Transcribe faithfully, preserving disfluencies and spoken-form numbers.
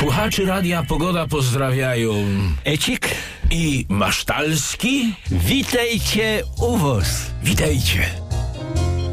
Słuchaczy Radia Pogoda pozdrawiają Ecik, i Masztalski. witajcie u was. Witajcie.